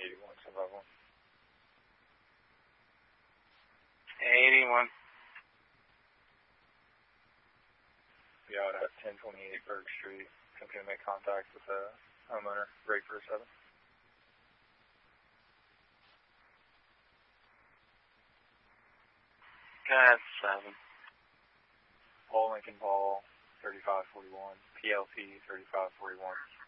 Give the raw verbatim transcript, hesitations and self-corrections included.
eighty-one, seven five one. eighty-one. Be out at ten twenty-eight Berg Street. Attempting to make contact with the homeowner. Break for a seven. Go ahead, seven. Paul Lincoln Paul, thirty-five forty-one. P L P, thirty-five forty-one.